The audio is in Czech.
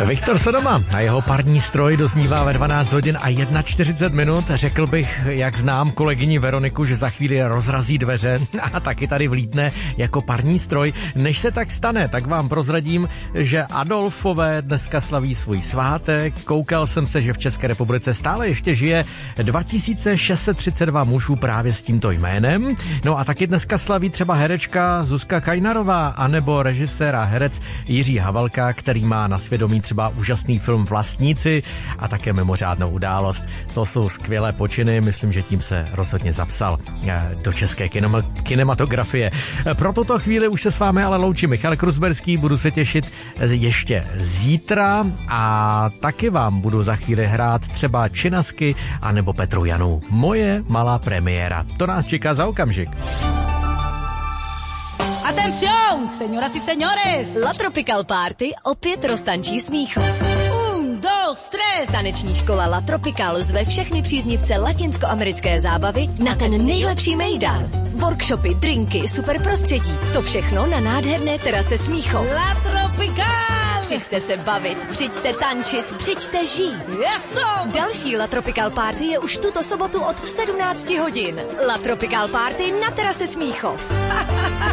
Viktor Sodoma a jeho parní stroj doznívá ve 12 hodin a 41 minut. Řekl bych, jak znám kolegyni Veroniku, že za chvíli rozrazí dveře a taky tady vlítne jako parní stroj. Než se tak stane, tak vám prozradím, že Adolfové dneska slaví svůj svátek. Koukal jsem se, že v České republice stále ještě žije 2632 mužů právě s tímto jménem. No a taky dneska slaví třeba herečka Zuzka Kajnarová, anebo režisér a herec Jiří Havelka, který má na svědomí třeba úžasný film Vlastníci a také mimořádnou událost. To jsou skvělé počiny, myslím, že tím se rozhodně zapsal do české kinematografie. Pro tuto chvíli už se s vámi ale loučí Michal Kruzberský, budu se těšit ještě zítra a taky vám budu za chvíli hrát třeba Činasky anebo Petru Janu. Moje malá premiéra. To nás čeká za okamžik. Atención, señoras y señores! La Tropical Party opět roztančí Smíchov. 1, 2, 3. Taneční škola La Tropical zve všechny příznivce latinskoamerické zábavy na ten nejlepší mejdan. Workshopy, drinky, super prostředí. To všechno na nádherné terase Smíchov. La Tropical! Přijďte se bavit, přijďte tančit, přijďte žít. Yes! Další La Tropical Party je už tuto sobotu od 17 hodin. La Tropical Party na terase Smíchov.